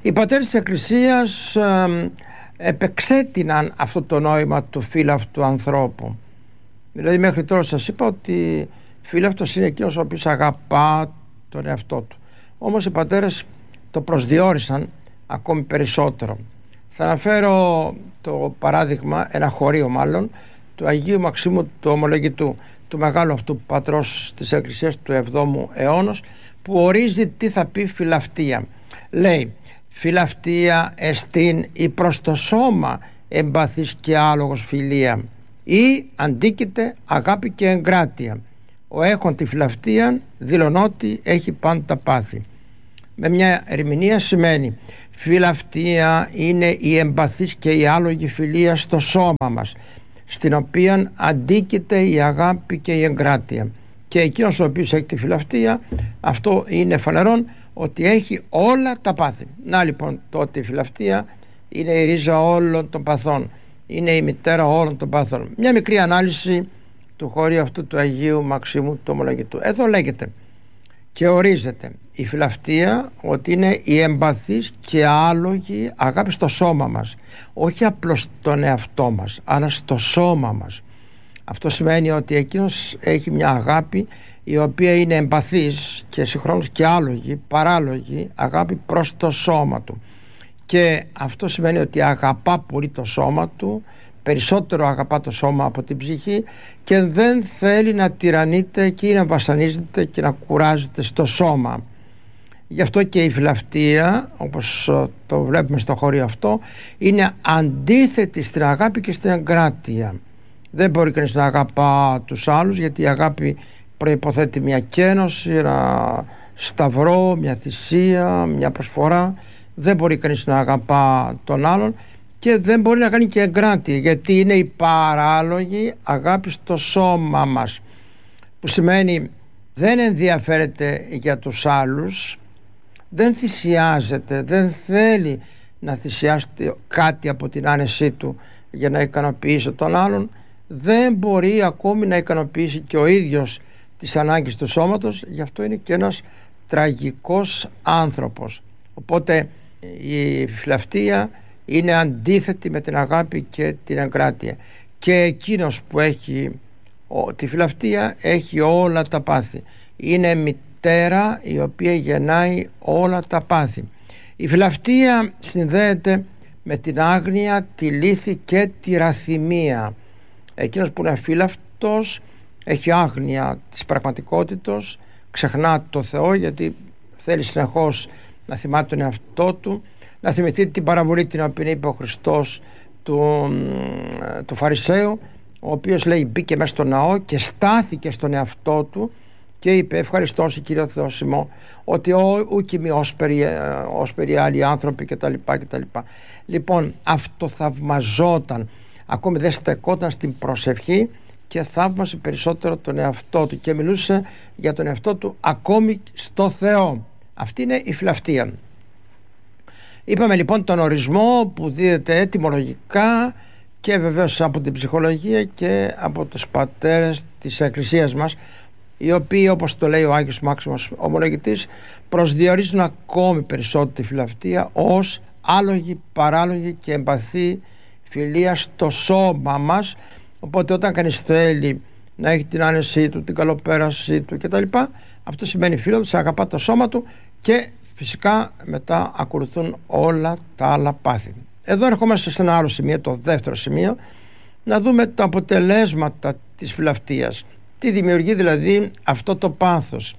Οι πατέρες της Εκκλησίας επεξέτειναν αυτό το νόημα του φύλαυτου ανθρώπου. Δηλαδή μέχρι τώρα σας είπα ότι φύλαυτος είναι εκείνος ο οποίος αγαπά τον εαυτό του. Όμως οι πατέρες το προσδιορίσαν ακόμη περισσότερο. Θα αναφέρω το παράδειγμα, ένα χωρίο μάλλον, του Αγίου Μαξίμου του Ομολογητού, του μεγάλου αυτού πατρός της Εκκλησίας του 7ου αιώνα, που ορίζει τι θα πει φιλαυτία. Λέει: φιλαυτία εστίν η προς το σώμα εμπαθής και άλογος φιλία, ή αντίκειται αγάπη και εγκράτεια. Ο έχων τη φιλαυτία δηλώνει ότι έχει πάντα πάθη. Με μια ερμηνεία σημαίνει φιλαυτία είναι η εμπαθής και η άλογη φιλία στο σώμα μας, στην οποία αντίκειται η αγάπη και η εγκράτεια. Και εκείνος ο οποίος έχει τη φιλαυτία, αυτό είναι φανερόν ότι έχει όλα τα πάθη. Να λοιπόν, τότε η φιλαυτία είναι η ρίζα όλων των παθών, είναι η μητέρα όλων των παθών. Μια μικρή ανάλυση του χωρίου αυτού του Αγίου Μαξίμου του Ομολογητού. Εδώ λέγεται και ορίζεται η φιλαυτία ότι είναι η εμπαθής και άλογη αγάπη στο σώμα μας, όχι απλώς στον εαυτό μας, αλλά στο σώμα μας. Αυτό σημαίνει ότι εκείνος έχει μια αγάπη η οποία είναι εμπαθής και συγχρόνως και άλογη, παράλογη αγάπη προς το σώμα του. Και αυτό σημαίνει ότι αγαπά πολύ το σώμα του, περισσότερο αγαπά το σώμα από την ψυχή, και δεν θέλει να τυραννείται και να βασανίζεται και να κουράζεται στο σώμα. Γι' αυτό και η φιλαυτία, όπως το βλέπουμε στο χωρίο αυτό, είναι αντίθετη στην αγάπη και στην εγκράτεια. Δεν μπορεί κανείς να αγαπά τους άλλους, γιατί η αγάπη προϋποθέτει μια κένωση, ένα σταυρό, μια θυσία, μια προσφορά. Δεν μπορεί κανείς να αγαπά τον άλλον και δεν μπορεί να κάνει και εγκράτεια, γιατί είναι η παράλογη αγάπη στο σώμα μας, που σημαίνει δεν ενδιαφέρεται για τους άλλους, δεν θυσιάζεται, δεν θέλει να θυσιάσει κάτι από την άνεσή του για να ικανοποιήσει τον άλλον, δεν μπορεί ακόμη να ικανοποιήσει και ο ίδιος τις ανάγκες του σώματος. Γι' αυτό είναι και ένας τραγικός άνθρωπος. Οπότε η φιλαυτία είναι αντίθετη με την αγάπη και την εγκράτεια, και εκείνος που έχει τη φιλαυτία έχει όλα τα πάθη. Είναι μητέρα η οποία γεννάει όλα τα πάθη. Η φιλαυτία συνδέεται με την άγνοια, τη λύθη και τη ραθυμία. Εκείνος που είναι αφύλαυτος έχει άγνοια της πραγματικότητος, ξεχνά το Θεό, γιατί θέλει συνεχώς να θυμάται τον εαυτό του, να θυμηθεί την παραβολή την οποία είπε ο Χριστός του Φαρισαίου, ο οποίος λέει μπήκε μέσα στο ναό και στάθηκε στον εαυτό του και είπε: ευχαριστώ σε Κύριο Θεόσιμο ότι ούκ είμαι όσπεροι άλλοι άνθρωποι κτλ. Λοιπόν, αυτοθαυμαζόταν, ακόμη δεν στεκόταν στην προσευχή και θαύμασε περισσότερο τον εαυτό του και μιλούσε για τον εαυτό του ακόμη στο Θεό. Αυτή είναι η φιλαυτία. Είπαμε λοιπόν τον ορισμό που δίδεται ετυμολογικά και βεβαίως από την ψυχολογία και από τους πατέρες της Εκκλησίας μας, οι οποίοι, όπως το λέει ο Άγιος Μάξιμος Ομολογητής, προσδιορίζουν ακόμη περισσότερο τη φιλαυτία ως άλογη, παράλογη και εμπαθή φιλία στο σώμα μας. Οπότε όταν κανείς θέλει να έχει την άνεσή του, την καλοπέρασή του κτλ., αυτό σημαίνει φίλος, αγαπά το σώμα του, και φυσικά μετά ακολουθούν όλα τα άλλα πάθη. Εδώ ερχόμαστε σε ένα άλλο σημείο, το δεύτερο σημείο, να δούμε τα αποτελέσματα της φιλαυτίας. Τι δημιουργεί δηλαδή αυτό το πάθος.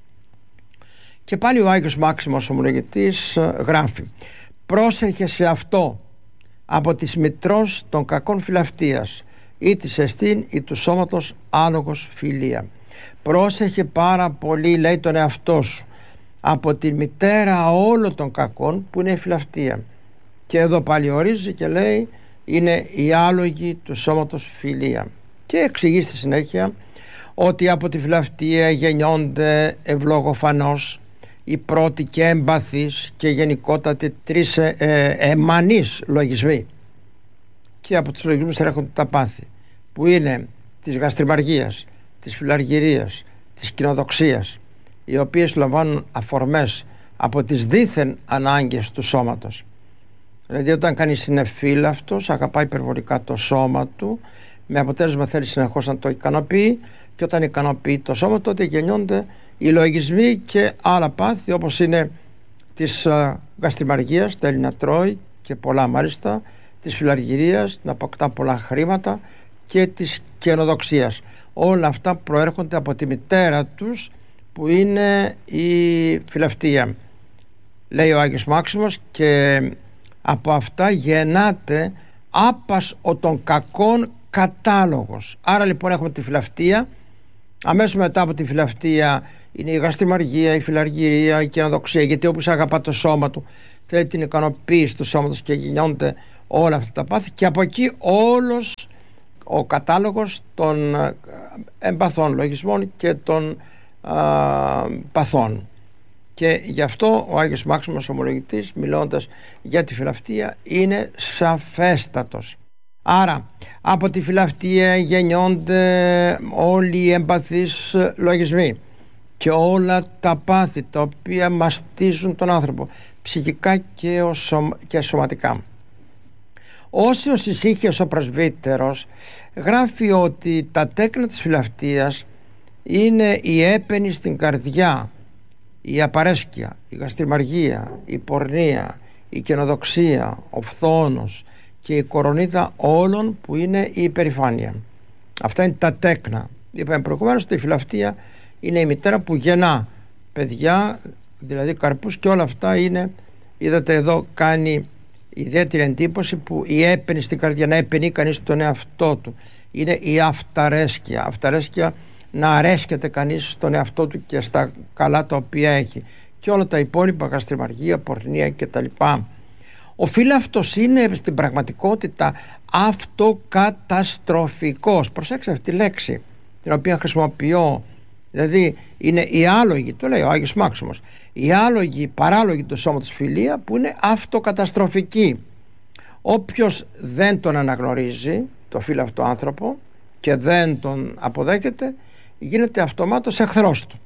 Και πάλι ο Άγιος Μάξιμος Ομολογητής γράφει: πρόσεχε σε αυτό από της μητρός των κακών φιλαυτίας, ή της εστίν ή του σώματος άλογος φιλία. Πρόσεχε πάρα πολύ, λέει, τον εαυτό σου από τη μητέρα όλων των κακών, που είναι η φιλαυτία. Και εδώ πάλι ορίζει και λέει είναι η άλογη του σώματος φιλία, και εξηγεί στη συνέχεια ότι από τη φιλαυτία γεννιόνται ευλογοφανώς οι πρώτοι και εμπαθείς και γενικότατοι τρεις εμμανείς λογισμοί, και από τους λογισμούς έρχονται τα πάθη, που είναι της γαστριμαργίας, της φιλαργυρίας, της κοινοδοξίας, οι οποίες λαμβάνουν αφορμές από τις δίθεν ανάγκες του σώματος. Δηλαδή όταν κανείς είναι φύλαυτος, αγαπάει υπερβολικά το σώμα του, με αποτέλεσμα θέλει συνεχώς να το ικανοποιεί, και όταν ικανοποιεί το σώμα, τότε γεννιόνται οι λογισμοί και άλλα πάθη, όπως είναι της γαστριμαργίας, θέλει να τρώει και πολλά μάλιστα, της φιλαργυρίας, να αποκτά πολλά χρήματα, και της καινοδοξίας. Όλα αυτά προέρχονται από τη μητέρα τους, που είναι η φιλαυτία, λέει ο Άγιος Μάξιμος, και από αυτά γεννάται άπας ο των κακών κατάλογος. Άρα λοιπόν έχουμε τη φιλαυτία, αμέσως μετά από τη φιλαυτία είναι η γαστριμαργία, η φιλαργυρία, η καινοδοξία, γιατί όποιος αγαπά το σώμα του θέλει την ικανοποίηση του σώματος και γεννιόνται όλα αυτά τα πάθη, και από εκεί όλος ο κατάλογος των εμπαθών λογισμών και των παθών. Και γι' αυτό ο Άγιος Μάξιμος ομολογητής, μιλώντας για τη φιλαυτία, είναι σαφέστατος. Άρα από τη φιλαυτία γεννιόνται όλοι οι εμπαθείς λογισμοί και όλα τα πάθη τα οποία μαστίζουν τον άνθρωπο ψυχικά και σωματικά. Όσιος Ησύχιος ο πρεσβύτερος γράφει ότι τα τέκνα της φιλαυτίας είναι η έπαινη στην καρδιά, η απαρέσκεια, η γαστριμαργία, η πορνεία, η καινοδοξία, ο φθόνος και η κορονίδα όλων που είναι η υπερηφάνεια. Αυτά είναι τα τέκνα. Είπαμε προηγουμένως ότι η φιλαυτία είναι η μητέρα που γεννά παιδιά, δηλαδή καρπούς, και όλα αυτά είναι, είδατε εδώ κάνει ιδιαίτερη εντύπωση που η έπαινη στην καρδιά, να επαινεί κανείς τον εαυτό του, είναι η αυταρέσκεια. Αυταρέσκεια, να αρέσκεται κανείς στον εαυτό του και στα καλά τα οποία έχει, και όλα τα υπόλοιπα, γαστριμαργία, πορνεία κτλ. Ο φύλαυτος είναι στην πραγματικότητα αυτοκαταστροφικός. Προσέξτε αυτή τη λέξη την οποία χρησιμοποιώ, δηλαδή είναι η άλογη, το λέει ο Άγιος Μάξιμος, η άλογη, παράλογη του σώματος φιλία, που είναι αυτοκαταστροφική. Όποιος δεν τον αναγνωρίζει το φύλαυτο άνθρωπο και δεν τον αποδέχεται, γίνεται αυτομάτως εχθρός του.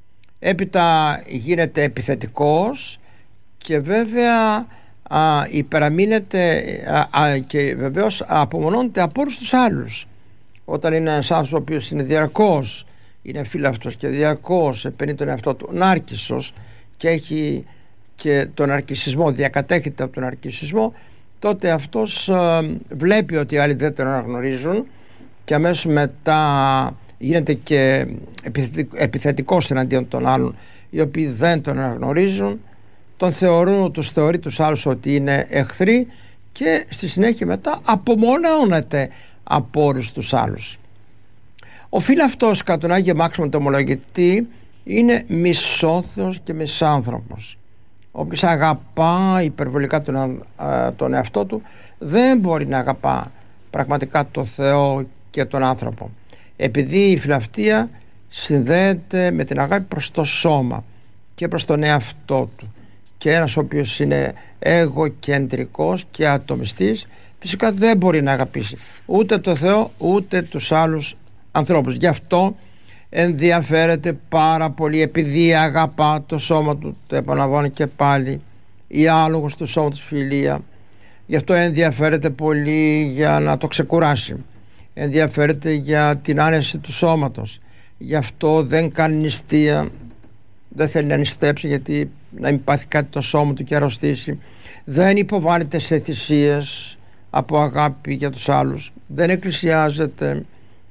Έπειτα γίνεται επιθετικός και βέβαια υπεραμείνεται και βεβαίως απομονώνεται από όλους τους άλλους. Όταν είναι ένας άνθρωπος ο οποίος είναι διαρκώς, είναι φύλαυτος και διαρκώς επαινεί τον εαυτό του, νάρκισσος, και έχει και τον αρκισισμό, διακατέχεται από τον αρκισισμό, τότε αυτός βλέπει ότι οι άλλοι δεν τον αναγνωρίζουν και αμέσως μετά γίνεται και επιθετικός εναντίον των άλλων, οι οποίοι δεν τον αναγνωρίζουν, τον θεωρούν, τους θεωρεί τους άλλους ότι είναι εχθροί, και στη συνέχεια μετά απομονώνεται από όλους τους άλλους. Ο φύλαυτος κατά τον Άγιο Μάξιμο τον ομολογητή είναι μισόθεος και μισάνθρωπος. Όποιος αγαπά υπερβολικά τον εαυτό του δεν μπορεί να αγαπά πραγματικά το Θεό και τον άνθρωπο, επειδή η φιλαυτία συνδέεται με την αγάπη προς το σώμα και προς τον εαυτό του, και ένας ο οποίος είναι εγωκεντρικός και ατομιστής φυσικά δεν μπορεί να αγαπήσει ούτε το Θεό ούτε τους άλλους ανθρώπους. Γι' αυτό ενδιαφέρεται πάρα πολύ, επειδή αγαπά το σώμα του, το επαναλαμβάνω και πάλι, η άλογος του σώματος φιλία, γι' αυτό ενδιαφέρεται πολύ για να το ξεκουράσει, ενδιαφέρεται για την άνεση του σώματος, γι' αυτό δεν κάνει νηστεία, δεν θέλει να νηστέψει γιατί να μην πάθει κάτι το σώμα του και αρρωστήσει, δεν υποβάλλεται σε θυσίες από αγάπη για τους άλλους, δεν εκκλησιάζεται,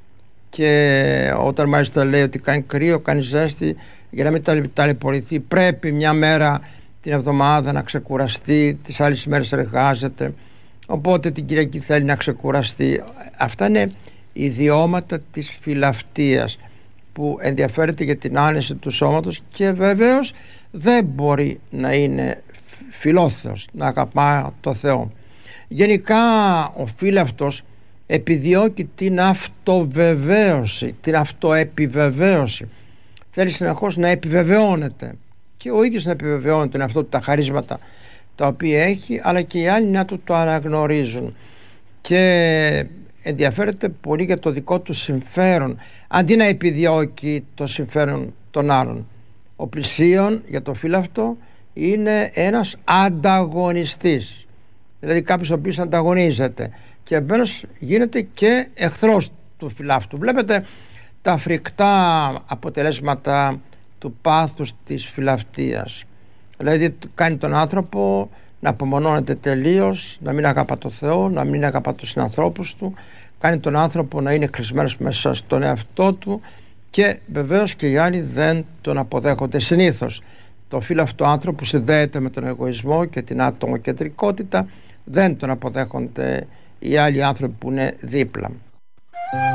και όταν μάλιστα λέει ότι κάνει κρύο, κάνει ζέστη, για να μην ταλαιπωρηθεί, πρέπει μια μέρα την εβδομάδα να ξεκουραστεί, τις άλλες μέρες εργάζεται, οπότε την Κυριακή θέλει να ξεκουραστεί. Αυτά είναι ιδιώματα της φιλαυτίας, που ενδιαφέρεται για την άνεση του σώματος και βεβαίως δεν μπορεί να είναι φιλόθεος, να αγαπά το Θεό. Γενικά ο φύλαυτος επιδιώκει την αυτοβεβαίωση, την αυτοεπιβεβαίωση. Θέλει συνεχώς να επιβεβαιώνεται και ο ίδιος να επιβεβαιώνει τον εαυτό του, τα χαρίσματα τα οποία έχει, αλλά και οι άλλοι να του το αναγνωρίζουν, και ενδιαφέρεται πολύ για το δικό του συμφέρον αντί να επιδιώκει το συμφέρον των άλλων. Ο πλησίον για το φύλαυτο είναι ένας ανταγωνιστής. Δηλαδή κάποιος ο οποίος ανταγωνίζεται και επομένως γίνεται και εχθρός του φιλάφτου. Βλέπετε τα φρικτά αποτελέσματα του πάθους της φιλαυτίας. Δηλαδή κάνει τον άνθρωπο να απομονώνεται τελείως, να μην αγαπά το Θεό, να μην αγαπά τους συνανθρώπους του, κάνει τον άνθρωπο να είναι κλεισμένος μέσα στον εαυτό του και βεβαίως και οι άλλοι δεν τον αποδέχονται. Συνήθως το φύλαυτο άνθρωπο που συνδέεται με τον εγωισμό και την ατομοκεντρικότητα δεν τον αποδέχονται οι άλλοι άνθρωποι που είναι δίπλα.